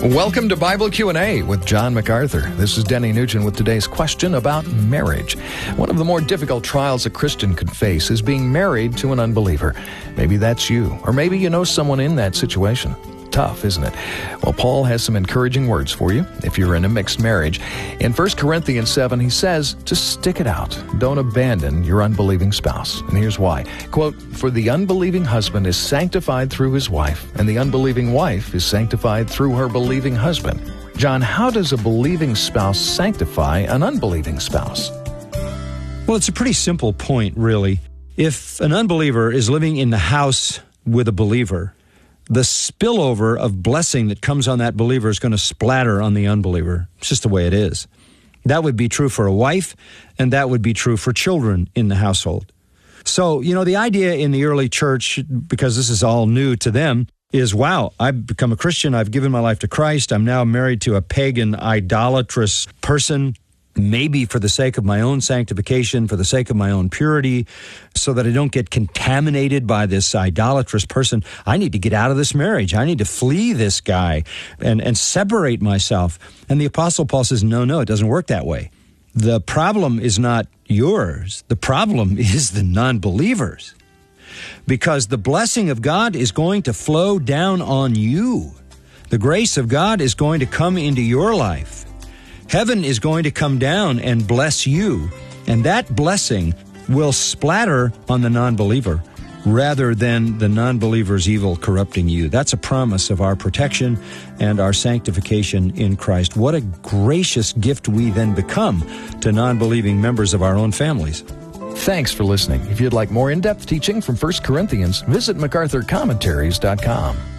Welcome to Bible Q&A with John MacArthur. This is Denny Nugent with today's question about marriage. One of the more difficult trials a Christian could face is being married to an unbeliever. Maybe that's you, or maybe you know someone in that situation. Tough, isn't it? Well, Paul has some encouraging words for you if you're in a mixed marriage. In 1 Corinthians 7, he says, just stick it out. Don't abandon your unbelieving spouse. And here's why. Quote, "For the unbelieving husband is sanctified through his wife, and the unbelieving wife is sanctified through her believing husband." John, how does a believing spouse sanctify an unbelieving spouse? Well, it's a pretty simple point, really. If an unbeliever is living in the house with a believer, the spillover of blessing that comes on that believer is going to splatter on the unbeliever. It's just the way it is. That would be true for a wife, and that would be true for children in the household. So, the idea in the early church, because this is all new to them, is, wow, I've become a Christian, I've given my life to Christ, I'm now married to a pagan, idolatrous person, maybe for the sake of my own sanctification, for the sake of my own purity, so that I don't get contaminated by this idolatrous person. I need to get out of this marriage. I need to flee this guy and separate myself. And the Apostle Paul says, no, it doesn't work that way. The problem is not yours. The problem is the non-believers. Because the blessing of God is going to flow down on you. The grace of God is going to come into your life. Heaven is going to come down and bless you, and that blessing will splatter on the non-believer rather than the non-believer's evil corrupting you. That's a promise of our protection and our sanctification in Christ. What a gracious gift we then become to non-believing members of our own families. Thanks for listening. If you'd like more in-depth teaching from 1 Corinthians, visit MacArthurCommentaries.com.